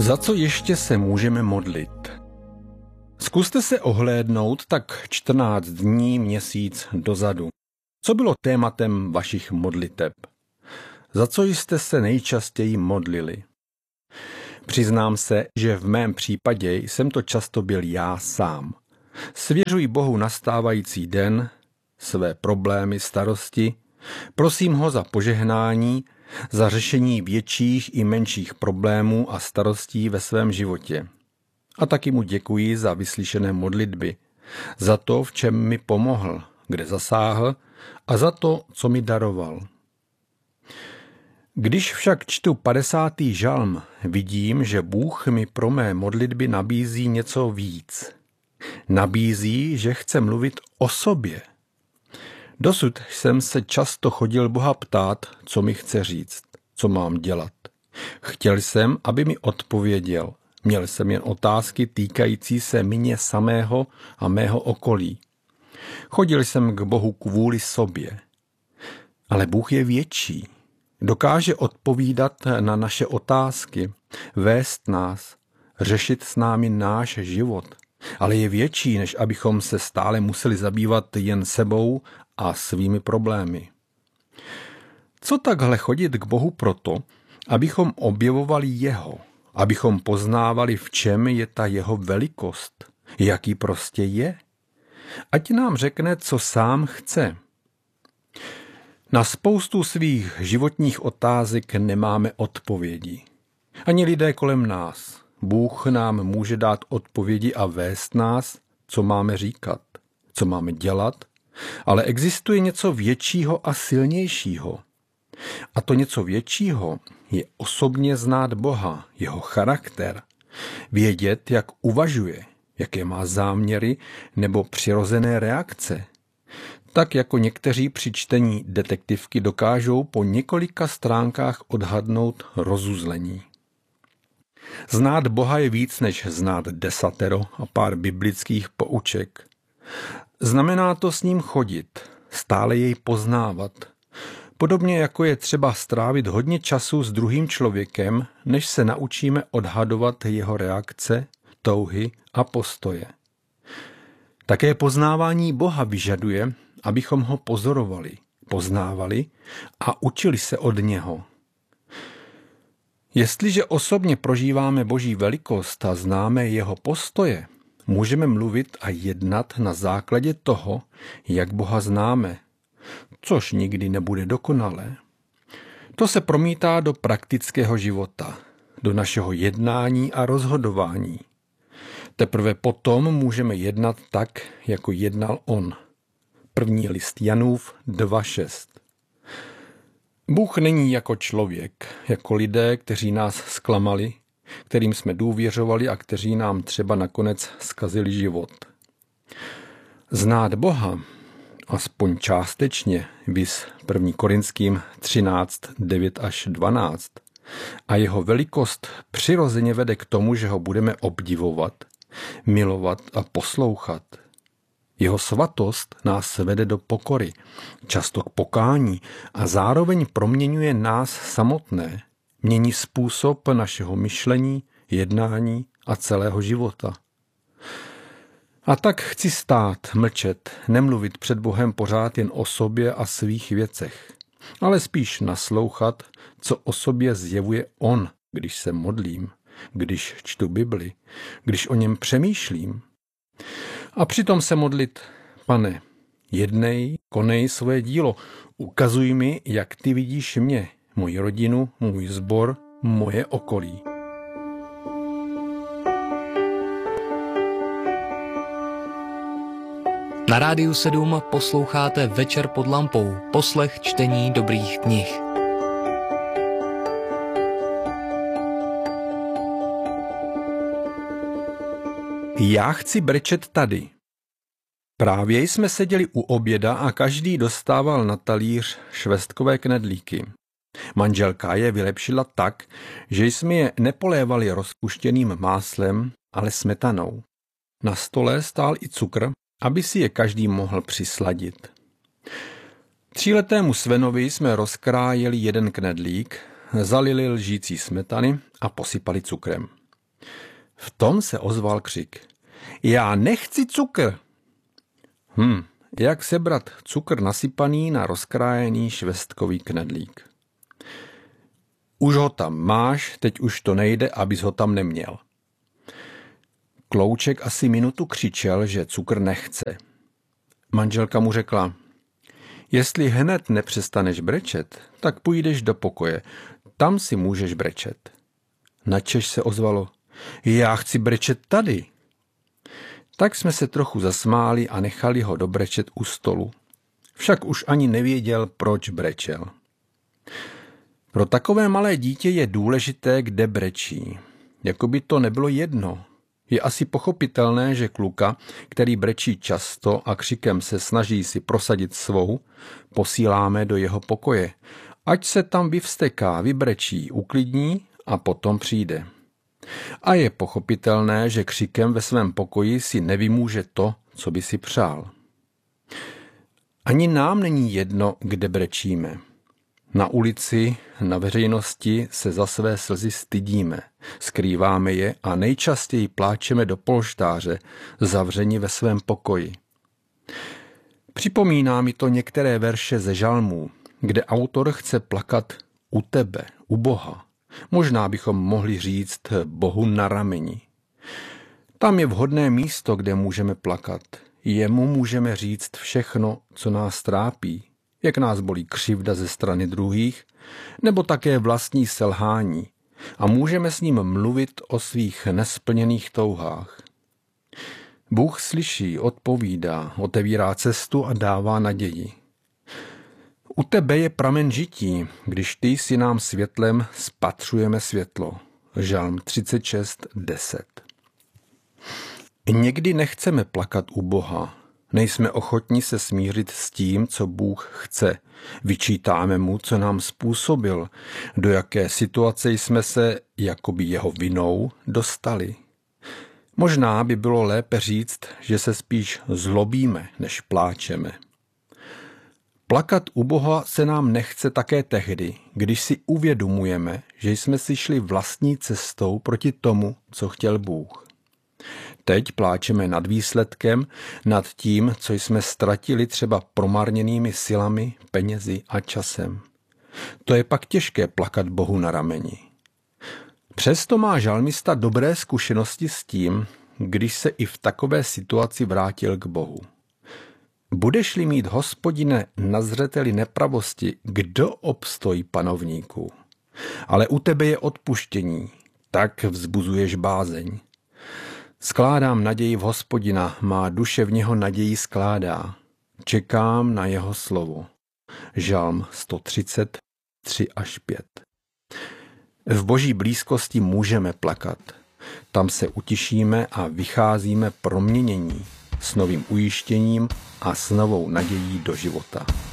Za co ještě se můžeme modlit? Zkuste se ohlédnout tak 14 dní, měsíc dozadu. Co bylo tématem vašich modliteb? Za co jste se nejčastěji modlili? Přiznám se, že v mém případě jsem to často byl já sám. Svěřuji Bohu nastávající den, své problémy, starosti, prosím ho za požehnání, za řešení větších i menších problémů a starostí ve svém životě. A taky mu děkuji za vyslyšené modlitby, za to, v čem mi pomohl, kde zasáhl a za to, co mi daroval. Když však čtu 50. žalm, vidím, že Bůh mi pro mé modlitby nabízí něco víc. Nabízí, že chce mluvit o sobě. Dosud jsem se často chodil Boha ptát, co mi chce říct, co mám dělat. Chtěl jsem, aby mi odpověděl. Měl jsem jen otázky týkající se mě samého a mého okolí. Chodil jsem k Bohu kvůli sobě. Ale Bůh je větší. Dokáže odpovídat na naše otázky, vést nás, řešit s námi náš život. Ale je větší, než abychom se stále museli zabývat jen sebou a svými problémy. Co takhle chodit k Bohu proto, abychom objevovali jeho, abychom poznávali, v čem je ta jeho velikost, jaký prostě je? Ať nám řekne, co sám chce. Na spoustu svých životních otázek nemáme odpovědi. Ani lidé kolem nás. Bůh nám může dát odpovědi a vést nás, co máme říkat, co máme dělat, ale existuje něco většího a silnějšího. A to něco většího je osobně znát Boha, jeho charakter, vědět, jak uvažuje, jaké má záměry nebo přirozené reakce. Tak jako někteří při čtení detektivky dokážou po několika stránkách odhadnout rozuzlení. Znát Boha je víc než znát desatero a pár biblických pouček. Znamená to s ním chodit, stále jej poznávat. Podobně jako je třeba strávit hodně času s druhým člověkem, než se naučíme odhadovat jeho reakce, touhy a postoje. Také poznávání Boha vyžaduje, abychom ho pozorovali, poznávali a učili se od něho. Jestliže osobně prožíváme Boží velikost a známe jeho postoje, můžeme mluvit a jednat na základě toho, jak Boha známe, což nikdy nebude dokonalé. To se promítá do praktického života, do našeho jednání a rozhodování. Teprve potom můžeme jednat tak, jako jednal on. 1. list Janův 2.6. Bůh není jako člověk, jako lidé, kteří nás zklamali, kterým jsme důvěřovali a kteří nám třeba nakonec zkazili život. Znát Boha, aspoň částečně, viz 1. Korinským 13.9-12, a jeho velikost přirozeně vede k tomu, že ho budeme obdivovat, milovat a poslouchat. Jeho svatost nás vede do pokory, často k pokání a zároveň proměňuje nás samotné, mění způsob našeho myšlení, jednání a celého života. A tak chci stát, mlčet, nemluvit před Bohem pořád jen o sobě a svých věcech, ale spíš naslouchat, co o sobě zjevuje on, když se modlím, když čtu Bibli, když o něm přemýšlím. A přitom se modlit: Pane, jednej, konej svoje dílo, ukazuj mi, jak ty vidíš mě, moji rodinu, můj sbor, moje okolí. Na Rádiu 7 posloucháte Večer pod lampou, poslech čtení dobrých knih. Já chci brečet tady. Právě jsme seděli u oběda a každý dostával na talíř švestkové knedlíky. Manželka je vylepšila tak, že jsme je nepolévali rozpuštěným máslem, ale smetanou. Na stole stál i cukr, aby si je každý mohl přisladit. 3letému Svenovi jsme rozkrájeli jeden knedlík, zalili lžící smetany a posypali cukrem. V tom se ozval křik. Já nechci cukr! Jak sebrat cukr nasypaný na rozkrájený švestkový knedlík? Už ho tam máš, teď už to nejde, abys ho tam neměl. Klouček asi minutu křičel, že cukr nechce. Manželka mu řekla, jestli hned nepřestaneš brečet, tak půjdeš do pokoje, tam si můžeš brečet. Načež se ozvalo, já chci brečet tady. Tak jsme se trochu zasmáli a nechali ho dobrečet u stolu. Však už ani nevěděl, proč brečel. Pro takové malé dítě je důležité, kde brečí. Jakoby to nebylo jedno. Je asi pochopitelné, že kluka, který brečí často a křikem se snaží si prosadit svou, posíláme do jeho pokoje. Ať se tam vyvsteká, vybrečí, uklidní a potom přijde. A je pochopitelné, že křikem ve svém pokoji si nevymůže to, co by si přál. Ani nám není jedno, kde brečíme. Na ulici, na veřejnosti se za své slzy stydíme, skrýváme je a nejčastěji pláčeme do polštáře, zavřeni ve svém pokoji. Připomíná mi to některé verše ze žalmů, kde autor chce plakat u tebe, u Boha. Možná bychom mohli říct Bohu na rameni. Tam je vhodné místo, kde můžeme plakat. Jemu můžeme říct všechno, co nás trápí, jak nás bolí křivda ze strany druhých, nebo také vlastní selhání. A můžeme s ním mluvit o svých nesplněných touhách. Bůh slyší, odpovídá, otevírá cestu a dává naději. U tebe je pramen žití, když ty si nám světlem spatřujeme světlo. Žalm 36:10. Někdy nechceme plakat u Boha. Nejsme ochotní se smířit s tím, co Bůh chce. Vyčítáme mu, co nám způsobil, do jaké situace jsme se, jakoby jeho vinou, dostali. Možná by bylo lépe říct, že se spíš zlobíme, než pláčeme. Plakat u Boha se nám nechce také tehdy, když si uvědomujeme, že jsme si šli vlastní cestou proti tomu, co chtěl Bůh. Teď pláčeme nad výsledkem, nad tím, co jsme ztratili třeba promarněnými silami, penězi a časem. To je pak těžké plakat Bohu na rameni. Přesto má žalmista dobré zkušenosti s tím, když se i v takové situaci vrátil k Bohu. Budeš-li mít, Hospodine, na zřeteli nepravosti, kdo obstojí, panovníku? Ale u tebe je odpuštění, tak vzbuzuješ bázeň. Skládám naději v Hospodina, má duše v něho naději skládá. Čekám na jeho slovo. Žalm 130, 3-5. V Boží blízkosti můžeme plakat. Tam se utišíme a vycházíme proměnění s novým ujištěním a s novou nadějí do života.